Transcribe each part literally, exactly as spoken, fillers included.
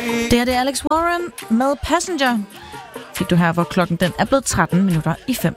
Det her det er Alex Warren med Passenger. Fik du her, hvor klokken den er blevet tretten minutter i fem.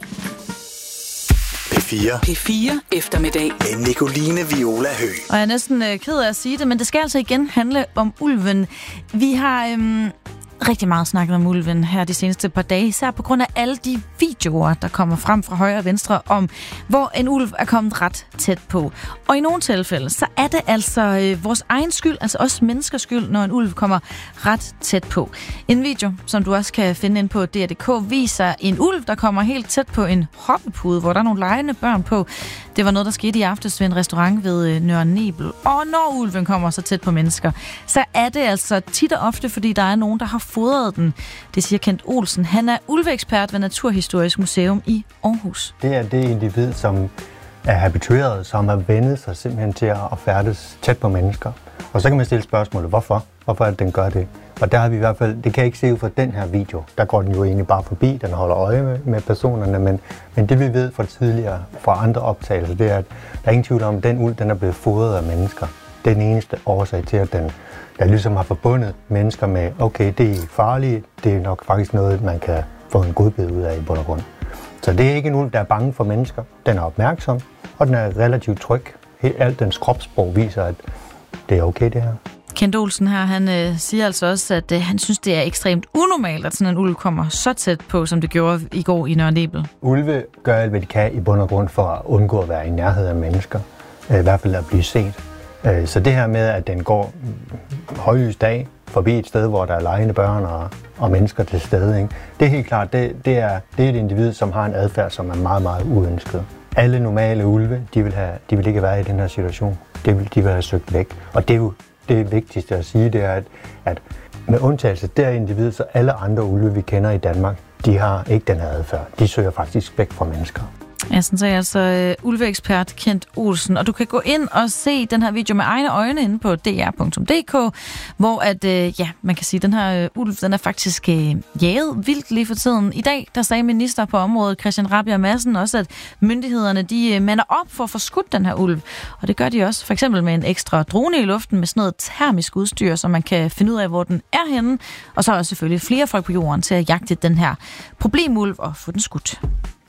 P fire. P fire eftermiddag. Med Nicoline Viola Høgh. Og jeg er næsten øh, ked af at sige det, men det skal altså igen handle om ulven. Vi har øhm, rigtig meget snakket om ulven her de seneste par dage, især på grund af alle de videoer, der kommer frem fra højre og venstre om, hvor en ulv er kommet ret tæt på. Og i nogle tilfælde, så er det altså øh, vores egen skyld, altså os menneskers skyld, når en ulv kommer ret tæt på. En video, som du også kan finde ind på D R punktum d k, viser en ulv, der kommer helt tæt på en hoppepude, hvor der er nogle legende børn på. Det var noget, der skete i aftes ved en restaurant ved øh, Nørre Nebel. Og når ulven kommer så tæt på mennesker, så er det altså tit og ofte, fordi der er nogen, der har fodret den. Det siger Kent Olsen. Han er ulveekspert ved Naturhistorisk Museum i Aarhus. Det er det individ, som er habitueret, som har vendet sig simpelthen til at færdes tæt på mennesker. Og så kan man stille spørgsmålet, hvorfor? Hvorfor er det, den gør det? Og der har vi i hvert fald, det kan jeg ikke se ud fra den her video. Der går den jo egentlig bare forbi, den holder øje med, med personerne, men, men det vi ved fra tidligere, fra andre optagelser, det er, at der er ingen tvivl om, at den ulv, den er blevet fodret af mennesker. Det er den eneste årsag til, at den der ligesom har forbundet mennesker med, okay, det er farligt, det er nok faktisk noget, man kan få en godbid ud af i bund og grund. Så det er ikke en ulv, der er bange for mennesker. Den er opmærksom, og den er relativt tryg. Helt alt dens kropssprog viser, at det er okay, det her. Kent Olsen her, han øh, siger altså også, at øh, han synes, det er ekstremt unormalt, at sådan en ulv kommer så tæt på, som det gjorde i går i Nørre Nebel. Ulve gør alt, hvad de kan i bund og grund for at undgå at være i nærhed af mennesker. Øh, I hvert fald at blive set. Øh, så det her med, at den går højlys dag forbi et sted, hvor der er legende børn og, og mennesker til stede, ikke? Det er helt klart, det, det, er, det er et individ, som har en adfærd, som er meget, meget uønsket. Alle normale ulve, de vil, have, de vil ikke være i den her situation. Det vil, de vil have søgt væk. Og det er jo det vigtigste at sige, det er, at, at med undtagelse der individ, så alle andre ulve, vi kender i Danmark, de har ikke den her adfærd. De søger faktisk væk fra mennesker. Ja, sådan sagde altså uh, ulveekspert Kent Olsen. Og du kan gå ind og se den her video med egne øjne inde på D R punktum d k, hvor at, uh, ja, man kan sige, at den her uh, ulv, den er faktisk uh, jaget vildt lige for tiden. I dag, der sagde minister på området, Christian Rabjerg Madsen, også, at myndighederne, de uh, mander op for at få skudt den her ulv. Og det gør de også, for eksempel med en ekstra drone i luften, med sådan noget termisk udstyr, så man kan finde ud af, hvor den er henne. Og så er der selvfølgelig flere folk på jorden til at jagte den her problemulv og få den skudt.